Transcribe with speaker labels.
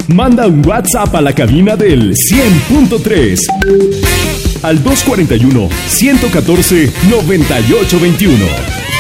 Speaker 1: Manda un WhatsApp a la cabina del 100.3 al 241-114-9821.